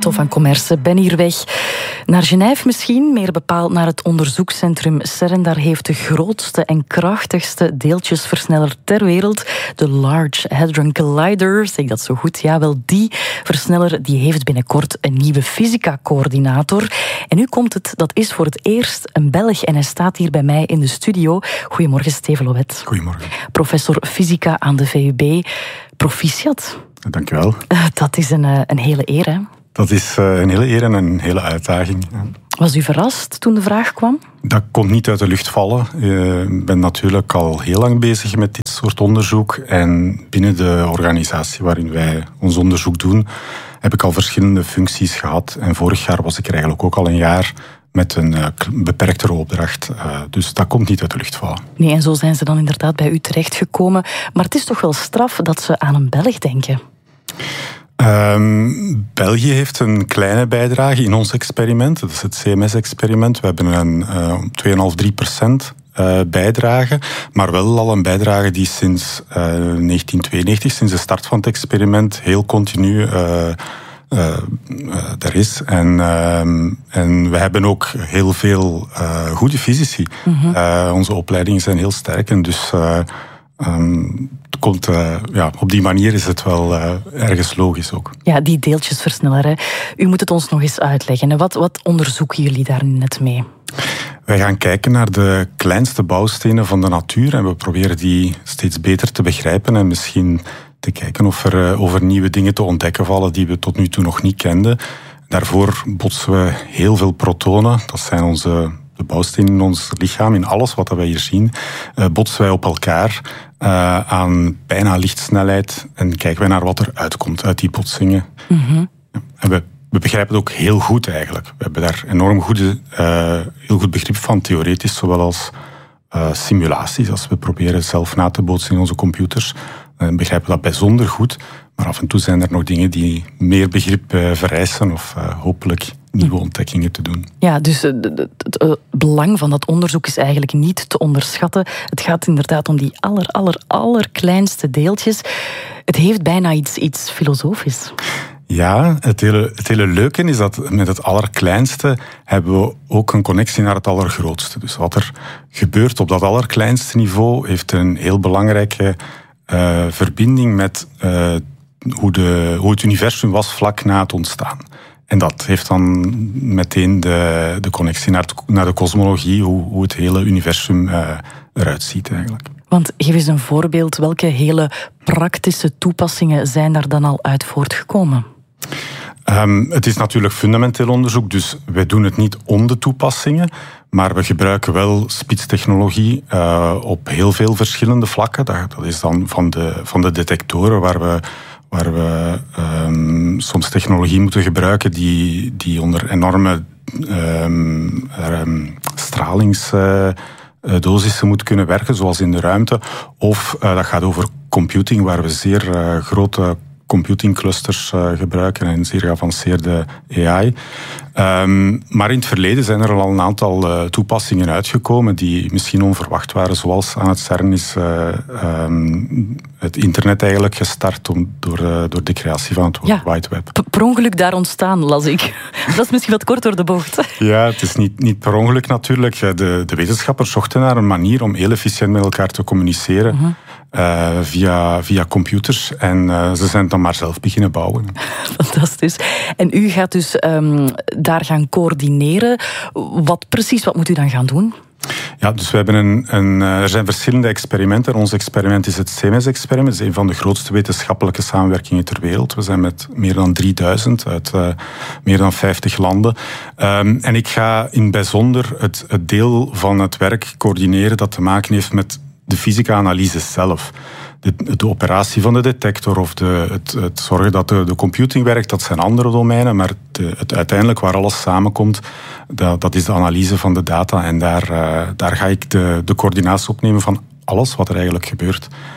Hof van Commerce. Ben hier weg naar Genève misschien, meer bepaald naar het onderzoekscentrum CERN. Daar heeft de grootste en krachtigste deeltjesversneller ter wereld, de Large Hadron Collider, zeg ik dat zo goed? Ja, wel, die versneller die heeft binnenkort een nieuwe fysica-coördinator. En nu komt het, dat is voor het eerst een Belg en hij staat hier bij mij in de studio. Goedemorgen, Steven Louet. Goedemorgen. Professor fysica aan de VUB. Proficiat. Dank je wel. Dat is een hele eer, hè? Dat is een hele eer en een hele uitdaging. Was u verrast toen de vraag kwam? Dat kon niet uit de lucht vallen. Ik ben natuurlijk al heel lang bezig met dit soort onderzoek. En binnen de organisatie waarin wij ons onderzoek doen, heb ik al verschillende functies gehad. En vorig jaar was ik er eigenlijk ook al een jaar met een beperktere opdracht. Dus dat komt niet uit de lucht vallen. Nee, en zo zijn ze dan inderdaad bij u terechtgekomen. Maar het is toch wel straf dat ze aan een Belg denken? België heeft een kleine bijdrage in ons experiment. Dat is het CMS-experiment. We hebben een 2,5-3% bijdrage. Maar wel al een bijdrage die sinds 1992, sinds de start van het experiment, heel continu er is. En we hebben ook heel veel goede fysici. Mm-hmm. Onze opleidingen zijn heel sterk en dus op die manier is het wel ergens logisch ook. Ja, die deeltjesversneller. Hè. U moet het ons nog eens uitleggen. Wat onderzoeken jullie daar net mee? Wij gaan kijken naar de kleinste bouwstenen van de natuur en we proberen die steeds beter te begrijpen en misschien te kijken of er over nieuwe dingen te ontdekken vallen die we tot nu toe nog niet kenden. Daarvoor botsen we heel veel protonen. Dat zijn de bouwstenen in ons lichaam, in alles wat wij hier zien, botsen wij op elkaar aan bijna lichtsnelheid en kijken wij naar wat er uitkomt uit die botsingen. Mm-hmm. En we begrijpen het ook heel goed eigenlijk. We hebben daar enorm heel goed begrip van, theoretisch zowel als simulaties. Als we proberen zelf na te bootsen in onze computers, dan begrijpen we dat bijzonder goed. Maar af en toe zijn er nog dingen die meer begrip vereisen of hopelijk nieuwe ontdekkingen te doen. Ja, dus het belang van dat onderzoek is eigenlijk niet te onderschatten. Het gaat inderdaad om die allerkleinste deeltjes. Het heeft bijna iets filosofisch. Ja, het hele leuke is dat met het allerkleinste hebben we ook een connectie naar het allergrootste. Dus wat er gebeurt op dat allerkleinste niveau heeft een heel belangrijke verbinding met hoe het universum was vlak na het ontstaan. En dat heeft dan meteen de connectie naar de kosmologie, hoe het hele universum eruit ziet eigenlijk. Want geef eens een voorbeeld, welke hele praktische toepassingen zijn daar dan al uit voortgekomen? Het is natuurlijk fundamenteel onderzoek, dus wij doen het niet om de toepassingen, maar we gebruiken wel spitstechnologie op heel veel verschillende vlakken. Dat is dan van de detectoren waar we soms technologie moeten gebruiken die onder enorme stralingsdosissen moet kunnen werken, zoals in de ruimte. Of dat gaat over computing, waar we zeer grote computingclusters gebruiken en zeer geavanceerde AI. Maar in het verleden zijn er al een aantal toepassingen uitgekomen die misschien onverwacht waren, zoals aan het CERN is het internet eigenlijk gestart door de creatie van het World Wide Web. Per ongeluk daar ontstaan, las ik. Dat is misschien wat kort door de bocht. Ja, het is niet per ongeluk natuurlijk. De wetenschappers zochten naar een manier om heel efficiënt met elkaar te communiceren. Uh-huh. Via computers. En ze zijn het dan maar zelf beginnen bouwen. Fantastisch. En u gaat dus daar gaan coördineren. Wat moet u dan gaan doen? Ja, dus we hebben er zijn verschillende experimenten. Ons experiment is het CMS-experiment. Het is een van de grootste wetenschappelijke samenwerkingen ter wereld. We zijn met meer dan 3000 uit meer dan 50 landen. En ik ga in bijzonder het deel van het werk coördineren dat te maken heeft met de fysica-analyse zelf. De operatie van de detector of het zorgen dat de computing werkt, dat zijn andere domeinen, maar het uiteindelijk waar alles samenkomt, dat is de analyse van de data. En daar ga ik de coördinatie opnemen van alles wat er eigenlijk gebeurt.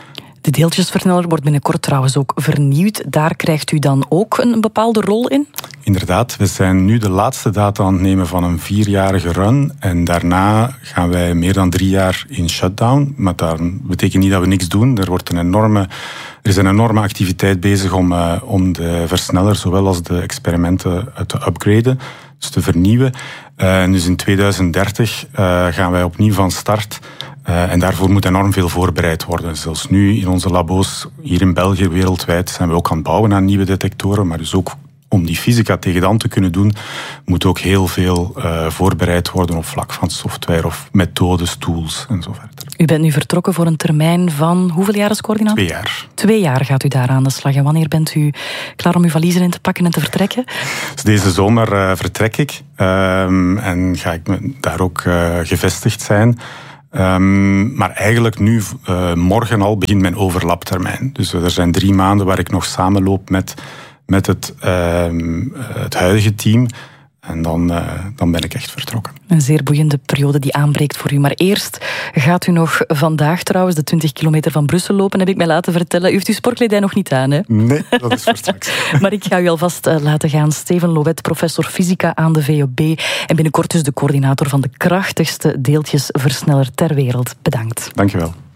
De deeltjesversneller wordt binnenkort trouwens ook vernieuwd. Daar krijgt u dan ook een bepaalde rol in? Inderdaad, we zijn nu de laatste data aan het nemen van een 4-jarige run. En daarna gaan wij meer dan 3 jaar in shutdown. Maar dat betekent niet dat we niks doen. Er is een enorme activiteit bezig om de versneller, zowel als de experimenten, te upgraden. Dus te vernieuwen. Dus in 2030 gaan wij opnieuw van start. En daarvoor moet enorm veel voorbereid worden. Zelfs nu in onze labo's, hier in België, wereldwijd, zijn we ook aan het bouwen aan nieuwe detectoren. Maar dus ook om die fysica tegen de hand te kunnen doen, moet ook heel veel voorbereid worden op vlak van software of methodes, tools en zo verder. U bent nu vertrokken voor een termijn van hoeveel jaar als coördinator? 2 jaar. 2 jaar gaat u daar aan de slag. En wanneer bent u klaar om uw valiezen in te pakken en te vertrekken? Dus deze zomer vertrek ik en ga ik daar ook gevestigd zijn. Maar eigenlijk nu, morgen al, begint mijn overlaptermijn. Dus er zijn 3 maanden waar ik nog samenloop met het huidige team. En dan ben ik echt vertrokken. Een zeer boeiende periode die aanbreekt voor u. Maar eerst gaat u nog vandaag trouwens de 20 kilometer van Brussel lopen, heb ik mij laten vertellen. U heeft uw sportkledij nog niet aan, hè? Nee, dat is voor straks. Maar ik ga u alvast laten gaan. Steven Louet, professor fysica aan de VUB. En binnenkort dus de coördinator van de krachtigste deeltjesversneller ter wereld. Bedankt. Dank je wel.